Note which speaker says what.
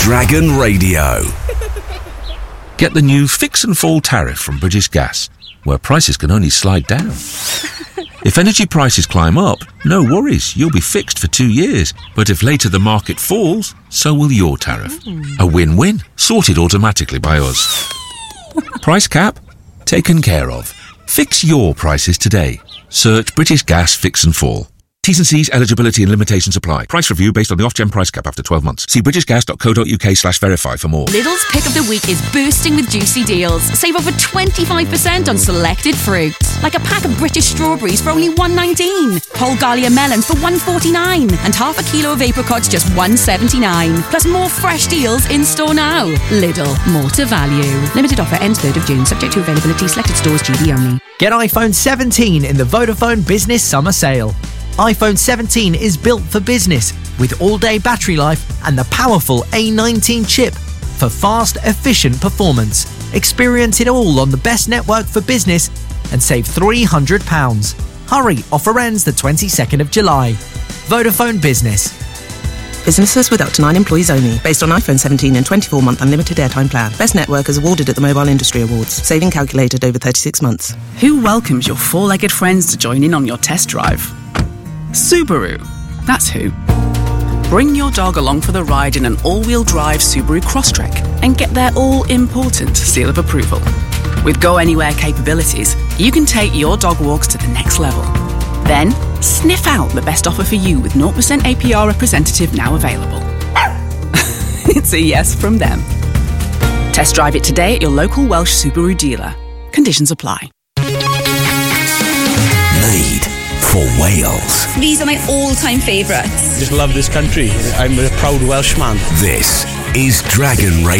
Speaker 1: Dragon Radio.
Speaker 2: Get the new Fix and Fall tariff from British Gas, where prices can only slide down. If energy prices climb up, no worries, you'll be fixed for 2 years. But if later the market falls, so will your tariff. A win-win, sorted automatically by us. Price cap? Taken care of. Fix your prices today. Search British Gas Fix and Fall. T's and C's, eligibility and limitations apply. Price review based on the Ofgem price cap after 12 months. See britishgas.co.uk/verify for more.
Speaker 3: Lidl's pick of the week is bursting with juicy deals. Save over 25% on selected fruits. Like a pack of British strawberries for only $1.19. Whole Galia melons for $1.49. And half a kilo of apricots just $1.79. Plus more fresh deals in store now. Lidl, more to value. Limited offer ends 3rd of June. Subject to availability. Selected stores, GB only.
Speaker 4: Get iPhone 17 in the Vodafone Business Summer Sale. iPhone 17 is built for business with all-day battery life and the powerful A19 chip for fast, efficient performance. Experience it all on the best network for business and save £300. Hurry, offer ends the 22nd of July. Vodafone Business.
Speaker 5: Businesses with up to 9 employees only. Based on iPhone 17 and 24-month unlimited airtime plan. Best network is awarded at the Mobile Industry Awards. Saving calculated over 36 months.
Speaker 6: Who welcomes your four-legged friends to join in on your test drive? Subaru. That's who. Bring your dog along for the ride in an all-wheel drive Subaru Crosstrek and get their all-important seal of approval. With Go Anywhere capabilities, you can take your dog walks to the next level. Then, sniff out the best offer for you with 0% APR representative now available. It's a yes from them. Test drive it today at your local Welsh Subaru dealer. Conditions apply.
Speaker 1: Made for Wales.
Speaker 7: These are my all-time favourites.
Speaker 8: Just love this country. I'm a proud Welshman.
Speaker 1: This is Dragon Radio.